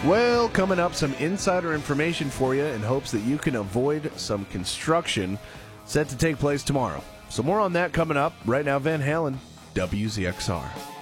Well, coming up, some insider information for you in hopes that you can avoid some construction set to take place tomorrow. So more on that coming up. Right now, Van Halen, WZXR.